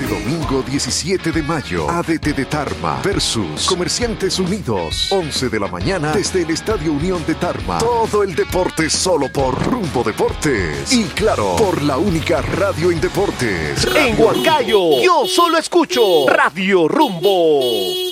Este domingo 17 de mayo, ADT de Tarma versus Comerciantes Unidos. 11 de la mañana desde el Estadio Unión de Tarma. Todo el deporte solo por Rumbo Deportes. Y claro, por la única radio en deportes. En Huancayo, yo solo escucho Radio Rumbo.